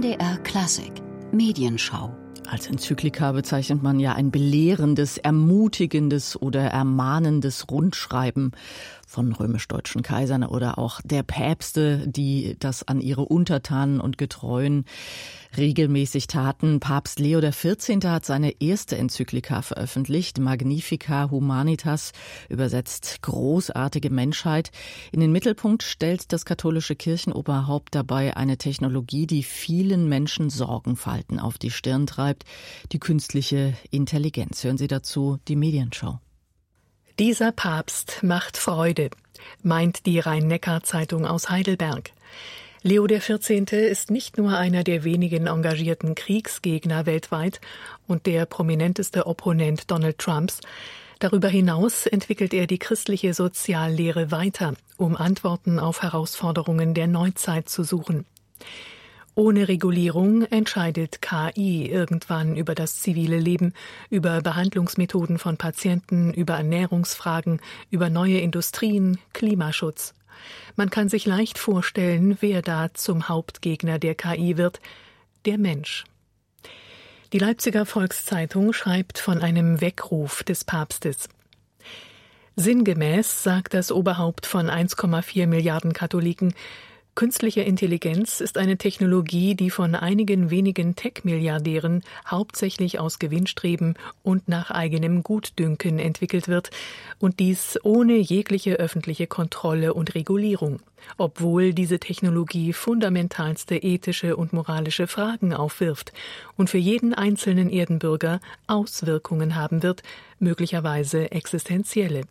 NDR Klassik Medienschau. Als Enzyklika bezeichnet man ja ein belehrendes, ermutigendes oder ermahnendes Rundschreiben von römisch-deutschen Kaisern oder auch der Päpste, die das an ihre Untertanen und Getreuen regelmäßig taten. Papst Leo XIV. Hat seine erste Enzyklika veröffentlicht, Magnificat Humanitas, übersetzt großartige Menschheit. In den Mittelpunkt stellt das katholische Kirchenoberhaupt dabei eine Technologie, die vielen Menschen Sorgenfalten auf die Stirn treibt, die künstliche Intelligenz. Hören Sie dazu die Medienschau. Dieser Papst macht Freude, meint die Rhein-Neckar-Zeitung aus Heidelberg. Leo XIV. Ist nicht nur einer der wenigen engagierten Kriegsgegner weltweit und der prominenteste Opponent Donald Trumps. Darüber hinaus entwickelt er die christliche Soziallehre weiter, um Antworten auf Herausforderungen der Neuzeit zu suchen. Ohne Regulierung entscheidet KI irgendwann über das zivile Leben, über Behandlungsmethoden von Patienten, über Ernährungsfragen, über neue Industrien, Klimaschutz. Man kann sich leicht vorstellen, wer da zum Hauptgegner der KI wird: der Mensch. Die Leipziger Volkszeitung schreibt von einem Weckruf des Papstes. Sinngemäß sagt das Oberhaupt von 1,4 Milliarden Katholiken: Künstliche Intelligenz ist eine Technologie, die von einigen wenigen Tech-Milliardären hauptsächlich aus Gewinnstreben und nach eigenem Gutdünken entwickelt wird, und dies ohne jegliche öffentliche Kontrolle und Regulierung, obwohl diese Technologie fundamentalste ethische und moralische Fragen aufwirft und für jeden einzelnen Erdenbürger Auswirkungen haben wird, möglicherweise existenzielle.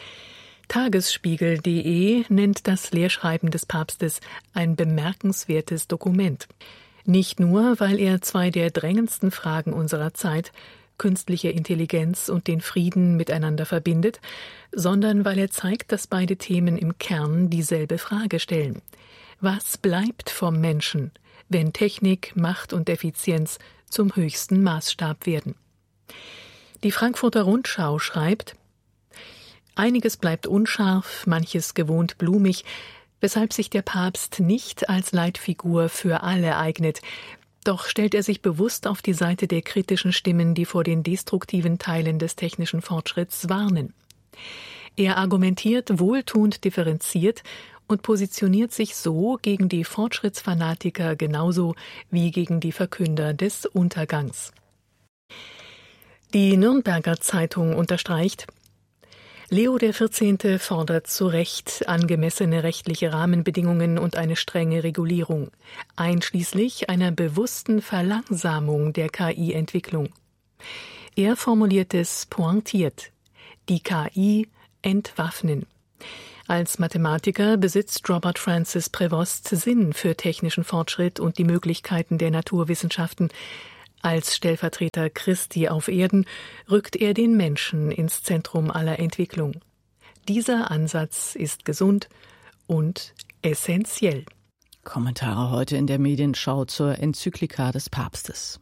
Tagesspiegel.de nennt das Lehrschreiben des Papstes ein bemerkenswertes Dokument. Nicht nur, weil er zwei der drängendsten Fragen unserer Zeit, künstliche Intelligenz und den Frieden, miteinander verbindet, sondern weil er zeigt, dass beide Themen im Kern dieselbe Frage stellen. Was bleibt vom Menschen, wenn Technik, Macht und Effizienz zum höchsten Maßstab werden? Die Frankfurter Rundschau schreibt: Einiges bleibt unscharf, manches gewohnt blumig, weshalb sich der Papst nicht als Leitfigur für alle eignet. Doch stellt er sich bewusst auf die Seite der kritischen Stimmen, die vor den destruktiven Teilen des technischen Fortschritts warnen. Er argumentiert wohltuend differenziert und positioniert sich so gegen die Fortschrittsfanatiker genauso wie gegen die Verkünder des Untergangs. Die Nürnberger Zeitung unterstreicht: Leo XIV. Fordert zu Recht angemessene rechtliche Rahmenbedingungen und eine strenge Regulierung, einschließlich einer bewussten Verlangsamung der KI-Entwicklung. Er formuliert es pointiert: die KI entwaffnen. Als Mathematiker besitzt Robert Francis Prevost Sinn für technischen Fortschritt und die Möglichkeiten der Naturwissenschaften. Als Stellvertreter Christi auf Erden rückt er den Menschen ins Zentrum aller Entwicklung. Dieser Ansatz ist gesund und essentiell. Kommentare heute in der Medienschau zur Enzyklika des Papstes.